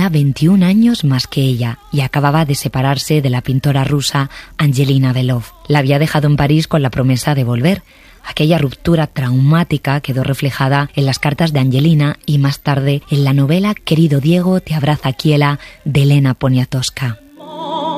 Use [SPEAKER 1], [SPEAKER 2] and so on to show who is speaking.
[SPEAKER 1] tenía 21 años más que ella y acababa de separarse de la pintora rusa Angelina Belov. La había dejado en París con la promesa de volver. Aquella ruptura traumática quedó reflejada en las cartas de Angelina y más tarde en la novela Querido Diego, te abraza Kiela de Elena Poniatowska.